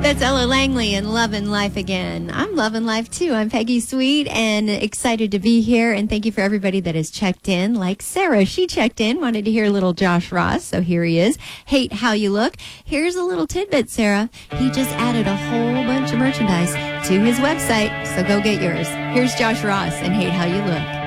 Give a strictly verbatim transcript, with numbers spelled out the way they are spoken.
That's Ella Langley and Lovin' Life Again. I'm loving life too. I'm Peggy Sweet and excited to be here. And thank you for everybody that has checked in. Like Sarah, she checked in, wanted to hear little Josh Ross. So here he is. Hate How You Look. Here's a little tidbit, Sarah. He just added a whole bunch of merchandise to his website. So go get yours. Here's Josh Ross and Hate How You Look.